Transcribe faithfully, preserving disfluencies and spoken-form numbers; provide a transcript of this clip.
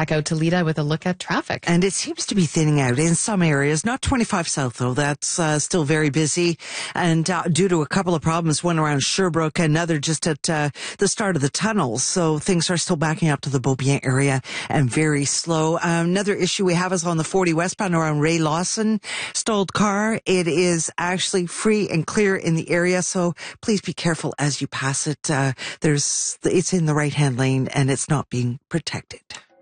back out to Lita with a look at traffic. And it seems to be thinning out in some areas, not twenty-five South though. That's uh, still very busy. And uh, due to a couple of problems, one around Sherbrooke, another just at uh, the start of the tunnel. So things are still backing up to the Beaubien area and very slow. Um, another issue we have is on the forty westbound around Ray Lawson. Stalled car. It is actually free and clear in the area. So please be careful as you pass it. Uh, there's, it's in the right hand lane and it's not being protected.